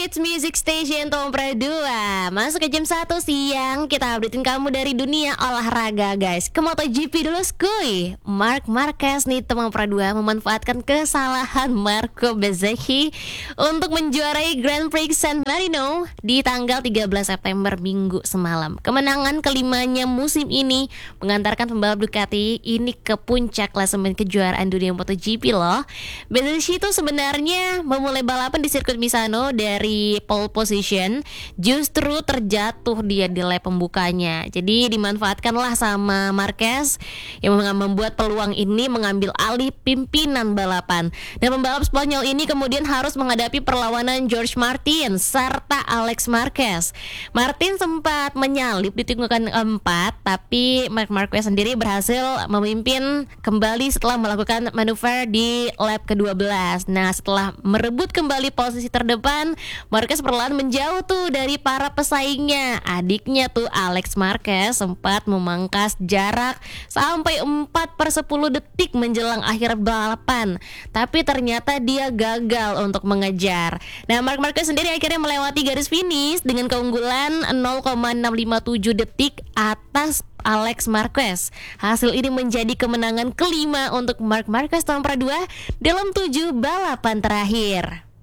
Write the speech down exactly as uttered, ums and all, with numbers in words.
Hits Music Station Tompra dua. Masuk ke jam satu siang, kita updatein kamu dari dunia olahraga guys. Ke MotoGP dulu skuy. Marc Marquez nih Tompra dua memanfaatkan kesalahan Marco Bezzecchi untuk menjuarai Grand Prix San Marino di tanggal tiga belas September minggu semalam. Kemenangan kelimanya musim ini mengantarkan pembalap Ducati ini ke puncak klasemen kejuaraan dunia MotoGP loh. Bezzecchi itu sebenarnya memulai balapan di sirkuit Misano dari pole position, justru terjatuh dia di lap pembukanya. Jadi dimanfaatkanlah sama Marquez yang membuat peluang ini mengambil alih pimpinan balapan. Dan pembalap Spanyol ini kemudian harus menghadapi perlawanan George Martin serta Alex Marquez. Martin sempat menyalip di tikungan keempat, tapi Marc Marquez sendiri berhasil memimpin kembali setelah melakukan manuver di lap kedua belas. Nah, setelah merebut kembali posisi terdepan, Marquez perlahan menjauh tuh dari para pesaingnya. Adiknya tuh Alex Marquez sempat memangkas jarak sampai empat per sepuluh detik menjelang akhir balapan, tapi ternyata dia gagal untuk mengejar. Nah, Marc Marquez sendiri akhirnya melewati garis finish dengan keunggulan nol koma enam lima tujuh detik atas Alex Marquez. Hasil ini menjadi kemenangan kelima untuk Marc Marquez Tompra dua dalam tujuh balapan terakhir.